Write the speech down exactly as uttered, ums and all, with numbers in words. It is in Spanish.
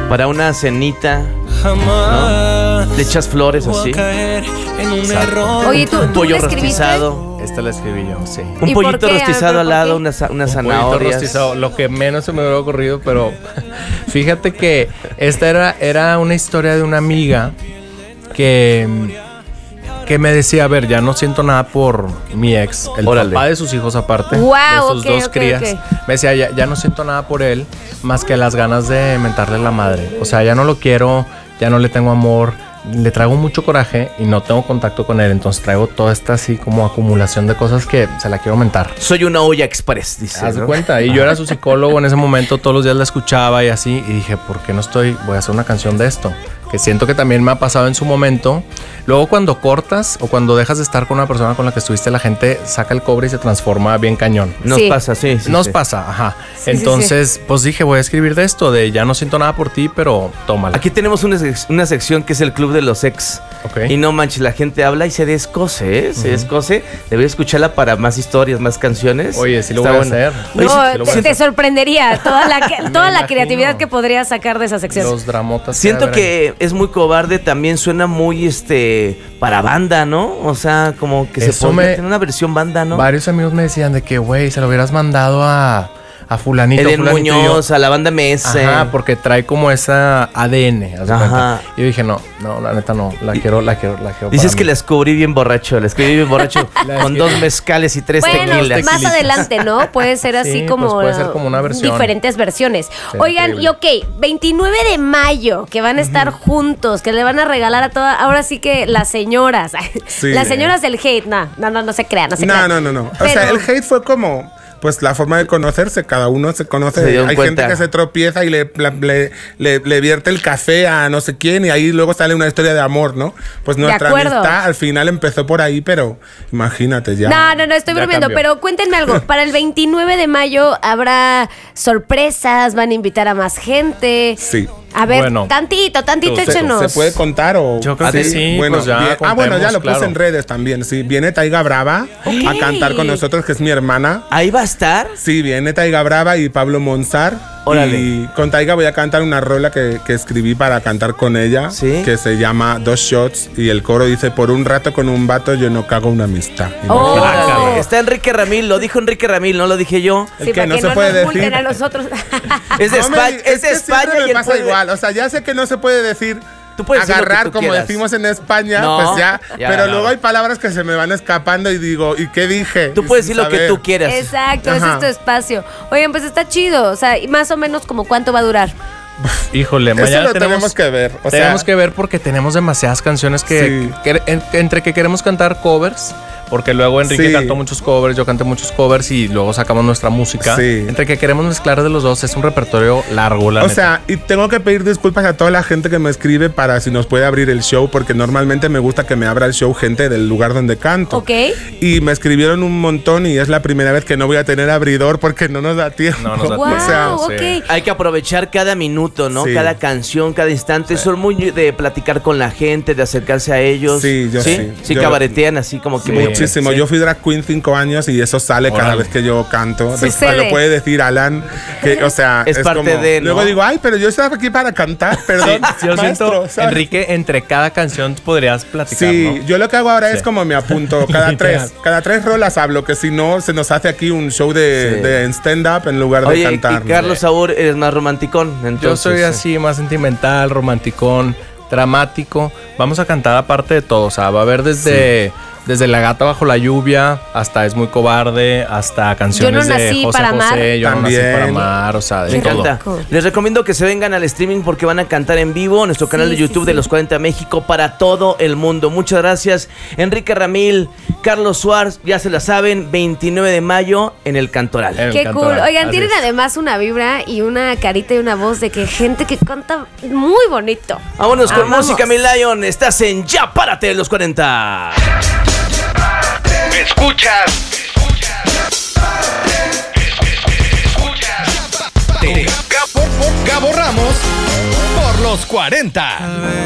para una cenita, ¿no? Le echas flores así. Oye, ¿tú, un tú pollo le escribiste? rostizado. Esta la escribí yo, sí. Un ¿Y por pollito qué? rostizado A ver, al ¿por lado, qué? unas, unas Un pollito zanahorias. rostizado, lo que menos se me hubiera ocurrido, pero fíjate que esta era, era una historia de una amiga que, que me decía, a ver, ya no siento nada por mi ex, el Órale. papá de sus hijos aparte, Wow, de sus ok, dos ok, crías. ok. Me decía, ya, ya no siento nada por él, más que las ganas de mentarle la madre. O sea, ya no lo quiero, ya no le tengo amor, le traigo mucho coraje y no tengo contacto con él. Entonces traigo toda esta así como acumulación de cosas que se la quiero mentar. Soy una olla express, dice. Haz de ¿no? cuenta. Y yo era su psicólogo en ese momento, todos los días la escuchaba y así. Y dije, ¿por qué no estoy? Voy a hacer una canción de esto. Que siento que también me ha pasado en su momento. Luego cuando cortas o cuando dejas de estar con una persona con la que estuviste, la gente saca el cobre y se transforma bien cañón. Nos Sí. pasa, sí. sí Nos sí. pasa, ajá. Sí, Entonces, sí, sí. pues dije, voy a escribir de esto, de ya no siento nada por ti, pero tómala. Aquí tenemos una, sec- una sección que es el Club de los Ex. Ok. Y no manches, la gente habla y se descose, ¿eh? Se Ujú. descose. Debería escucharla para más historias, más canciones. Oye, sí lo Está voy a bueno. hacer. Oye, No, sí, lo te, voy a te hacer. sorprendería toda la, que- toda la imagino. creatividad que podrías sacar de esa sección. Los dramotas. Siento a ver ahí. que es muy cobarde, también suena muy este para banda, ¿no? O sea, como que se Eso podría me- tener una versión banda, ¿no? Varios amigos me decían de que, güey, se lo hubieras mandado a, a fulanito, Eden fulanito. y yo, Muñoz, a la banda M S. ajá, porque trae como esa A D N, haz de Ajá. cuenta. Y yo dije, no, no, la neta no, la Y- quiero, la quiero, la quiero. Dices para que mí. la descubrí bien borracho, la escribí bien borracho La con escribí- dos mezcales y tres Bueno, tequilas. más adelante, ¿no? Puede ser así Sí, como, pues puede ser como una versión. diferentes versiones. Sí, Oigan, increíble. y ok, veintinueve de mayo, que van a estar juntos, que le van a regalar a todas, ahora sí que las señoras, Sí. las señoras del hate, no, no, no, no se crean, no se No, crean. no, no, no. O Pero- sea, el hate fue como, pues la forma de conocerse. Cada uno se conoce. Se dieron Hay cuenta. gente que se tropieza y le, la- le, le, le vierte el café a no sé quién y ahí luego sale una historia de amor, ¿no? Pues nuestra acuerdo. amistad al final empezó por ahí, pero imagínate ya. No, no, no, estoy Ya bromeando, cambió. pero cuéntenme algo. Para el veintinueve de mayo habrá sorpresas, van a invitar a más gente. Sí. A ver, Bueno, tantito, tantito, tú- se- échenos. ¿Se puede contar o...? Yo creo que sí, Bueno, pues ya bien- ah, bueno, ya lo contemos, puse claro. en redes también. Sí, viene Taiga Brava a cantar con nosotros, que es mi hermana. Ahí va a estar. Sí, viene Taiga Brava y Pablo Monzar. Órale. Y con Taiga voy a cantar una rola que, que escribí para cantar con ella. Sí. Que se llama Dos Shots. Y el coro dice, por un rato con un vato yo no cago una amistad. Oh. Imagínate. Órale. Está Enrique Ramil, lo dijo Enrique Ramil, no lo dije yo. El Sí, que para no que se no puede nos multen decir. a nosotros. Es de No me España, di- es de que España siempre y me él pasa puede- igual. O sea, ya sé que no se puede decir Tú puedes decir lo que agarrar, tú como quieras. decimos en España, No, pues ya. ya, pero ya. luego hay palabras que se me van escapando y digo, ¿y qué dije? Tú Y puedes sin decir lo que saber. tú quieras. Exacto, ese Ajá. es tu espacio. Oigan, pues está chido. O sea, y más o menos como cuánto va a durar. Híjole, Eso mañana lo tenemos que ver. O sea, tenemos que ver porque tenemos demasiadas canciones que, Sí. que- en- entre que queremos cantar covers, porque luego Enrique Sí. cantó muchos covers, yo canté muchos covers y luego sacamos nuestra música. Sí. Entre que queremos mezclar de los dos, es un repertorio largo, la O neta. sea, y tengo que pedir disculpas a toda la gente que me escribe para si nos puede abrir el show, porque normalmente me gusta que me abra el show gente del lugar donde canto. ¿Ok? Y me escribieron un montón y es la primera vez que no voy a tener abridor porque no nos da tiempo. No nos da Wow, tiempo. O sea, ok. sí. Hay que aprovechar cada minuto, ¿no? Sí. Cada canción, cada instante. Son muy de platicar con la gente, de acercarse a ellos. Sí, yo sí. Sí, Yo- cabaretean así como que... Sí. medio- muchísimo. sí. Yo fui drag queen cinco años y eso sale cada Órale. vez que yo canto. Sucede. Lo puede decir Alan. Que, o sea, Es parte como- de, ¿no? Luego digo, ay, pero yo estaba aquí para cantar. Perdón, Sí, yo maestro, siento, ¿sabes? Enrique, entre cada canción podrías platicar, Sí, ¿no? yo lo que hago ahora Sí. es como me apunto cada Literal. tres, cada tres rolas hablo, que si no se nos hace aquí un show de, Sí. de stand-up en lugar de Oye, cantar. y Carlos Saúl eres más romanticón, entonces... Yo soy así, más sentimental, romanticón, dramático. Vamos a cantar aparte de todo. O sea, va a haber desde, desde La Gata Bajo la Lluvia hasta Es Muy Cobarde, hasta canciones Yo no nací de José para amar. José, Yo no nací También. para amar, o sea, de Me todo. encanta. Rico. Les recomiendo que se vengan al streaming porque van a cantar en vivo en nuestro canal Sí, de YouTube sí, de sí. Los cuarenta México para todo el mundo. Muchas gracias, Enrique Ramil, Carlos Suárez, ya se la saben, veintinueve de mayo en el Cantoral. El Qué Cantoral, cool. Oigan, así tienen es. además una vibra y una carita y una voz de que gente que canta muy bonito. Vámonos con Amamos. música, mi Lion. Estás en Ya Párate de Los cuarenta. Escuchas. Escuchas. Cabo, Cabo Ramos por los cuarenta.